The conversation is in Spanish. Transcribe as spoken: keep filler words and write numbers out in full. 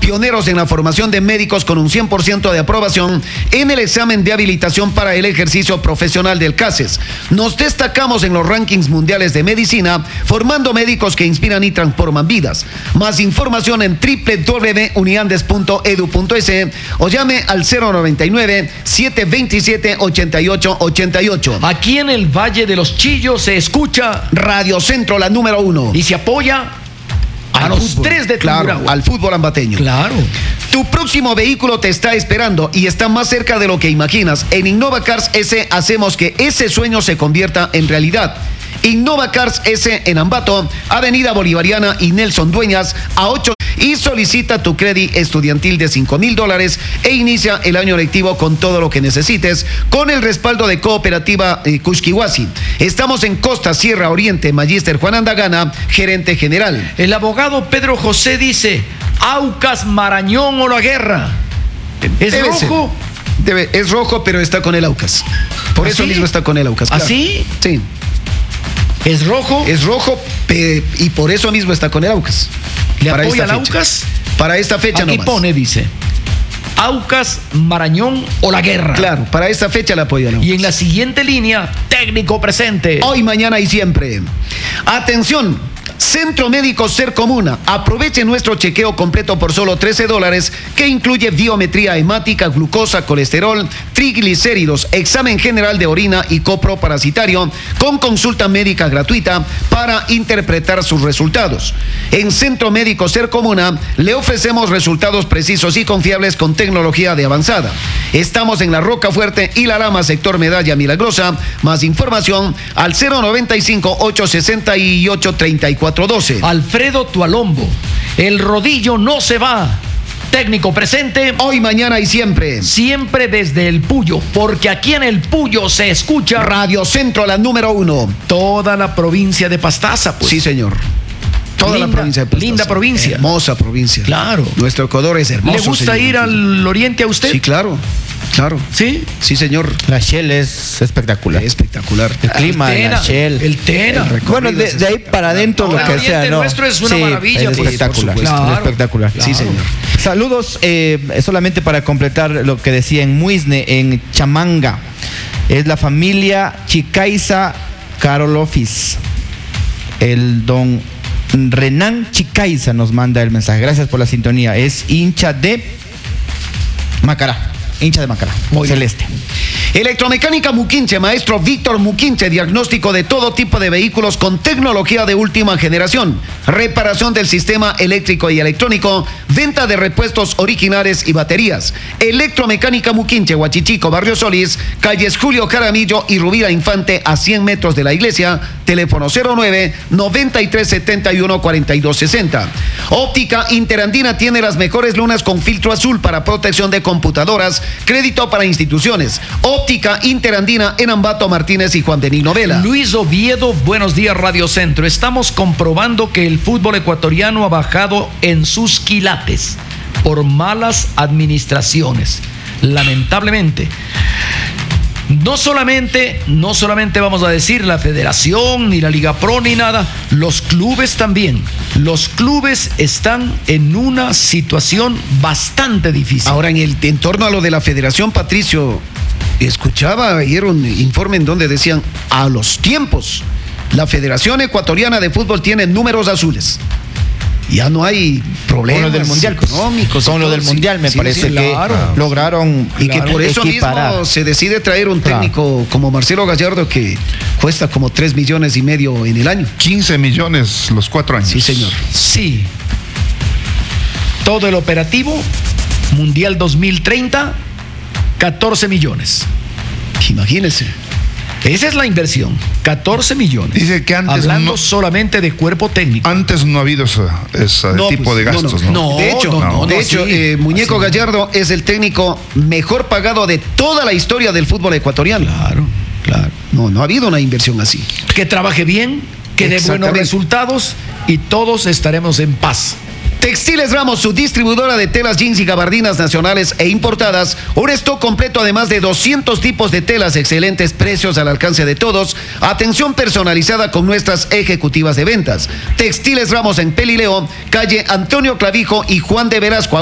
pioneros en la formación de médicos con un cien por ciento de aprobación en el examen de habilitación para el ejercicio profesional del CASES. Nos destacamos en los rankings mundiales de medicina, formando médicos que inspiran y transforman vidas. Más información en doble u doble u doble u punto uniandes punto edu punto es o llame al cero noventa y nueve, siete veintisiete, ochenta y ocho ochenta y ocho. Aquí en el Valle de los Chillos se escucha Radio Centro, la número uno. y se apoya a Al los fútbol, tres de claro, Tungurahua. al fútbol ambateño. Claro. Tu próximo vehículo te está esperando y está más cerca de lo que imaginas. En Innova Cars S hacemos que ese sueño se convierta en realidad. Innova Cars S en Ambato, Avenida Bolivariana y Nelson Dueñas, a ocho. Y solicita tu crédito estudiantil de cinco mil dólares e inicia el año lectivo con todo lo que necesites, con el respaldo de Cooperativa eh, Cuxquihuasi. Estamos en Costa, Sierra Oriente, Magíster Juan Andagana, gerente general. El abogado Pedro José dice: Aucas, Marañón o la guerra. ¿Es Debe rojo? ser. Debe- es rojo, pero está con el Aucas. Por eso ¿Así? mismo está con el Aucas. claro. ¿Así? Sí. ¿Es rojo? Es rojo pe- y por eso mismo está con el Aucas. ¿Le Para apoya esta al fecha. Aucas? Para esta fecha Aquí nomás. pone, dice: Aucas, Marañón o la guerra. Claro, para esta fecha le apoya al Aucas. Y en la siguiente línea, técnico presente. Hoy, mañana y siempre. Atención. Centro Médico Ser Comuna. Aproveche nuestro chequeo completo por solo trece dólares, que incluye biometría hemática, glucosa, colesterol, triglicéridos, examen general de orina y coproparasitario, con consulta médica gratuita para interpretar sus resultados. En Centro Médico Ser Comuna le ofrecemos resultados precisos y confiables con tecnología de avanzada. Estamos en La Roca Fuerte y La Lama, sector Medalla Milagrosa. Más información al cero noventa y cinco, ocho sesenta y ocho, treinta y cuatro doce. Alfredo Tualombo. El rodillo no se va. Técnico presente. Hoy, mañana y siempre. Siempre desde el Puyo, porque aquí en el Puyo se escucha Radio Centro, la número uno. toda la provincia de Pastaza, pues. Sí, señor. Toda Linda- la provincia de Pastaza. linda provincia. Hermosa provincia. Claro. Nuestro Ecuador es hermoso. ¿Le gusta señor. ir al oriente a usted? Sí, claro. Claro. ¿Sí? Sí, señor. La Shell es espectacular. Espectacular. El clima de Tena, la Shell. el Tena. El Bueno, de, de ahí para adentro No, lo el que oriente sea, ¿no? nuestro es una maravilla, Es pues. espectacular. Por supuesto. Claro. Espectacular. Sí, señor. Saludos, eh, solamente para completar lo que decía en Muisne, en Chamanga. Es la familia Chicaiza Carolofis. El don Renan Chicaiza nos manda el mensaje. Gracias por la sintonía. Es hincha de Macará. Hincha de Macará. Muy bien. Celeste. Electromecánica Muquinche, maestro Víctor Muquinche, diagnóstico de todo tipo de vehículos con tecnología de última generación, reparación del sistema eléctrico y electrónico, venta de repuestos originales y baterías. Electromecánica Muquinche, Huachichico, Barrio Solís, calles Julio Jaramillo y Rubira Infante, a cien metros de la iglesia, teléfono cero nueve, noventa y tres, setenta y uno, cuarenta y dos sesenta. Óptica Interandina tiene las mejores lunas con filtro azul para protección de computadoras, crédito para instituciones. Óptica Interandina en Ambato, Martínez y Juan Benigno Vela. Luis Oviedo, buenos días Radio Centro. Estamos comprobando que el fútbol ecuatoriano ha bajado en sus quilates por malas administraciones, lamentablemente. No solamente, no solamente vamos a decir la federación, ni la Liga Pro, ni nada, los clubes también. Los clubes están en una situación bastante difícil. Ahora, en el en torno a lo de la federación, Patricio, escuchaba ayer un informe en donde decían, a los tiempos, la Federación Ecuatoriana de Fútbol tiene números azules. Ya no hay problemas Con lo del mundial, pues, económicos. y con lo todo, del sí, mundial me sí, parece sí, que claro. lograron Y que por eso equiparar. mismo se decide traer un Claro. técnico como Marcelo Gallardo, que cuesta como tres millones y medio en el año. quince millones los cuatro años. Sí, señor. Sí. Todo el operativo, Mundial dos mil treinta, catorce millones. Imagínese. Esa es la inversión, catorce millones. Dice que antes Hablando no- solamente de cuerpo técnico. Antes no ha habido ese, ese No, tipo pues, de no, gastos, no, ¿no? no. de hecho, no, no, de no, hecho así, eh, Muñeco así. Gallardo es el técnico mejor pagado de toda la historia del fútbol ecuatoriano. Claro, claro. No, no ha habido una inversión así. Que trabaje bien, que dé buenos Exactamente. resultados y todos estaremos en paz. Textiles Ramos, su distribuidora de telas, jeans y gabardinas nacionales e importadas. Un stock completo, además de doscientos tipos de telas, excelentes precios al alcance de todos. Atención personalizada con nuestras ejecutivas de ventas. Textiles Ramos en Pelileo, calle Antonio Clavijo y Juan de Velasco.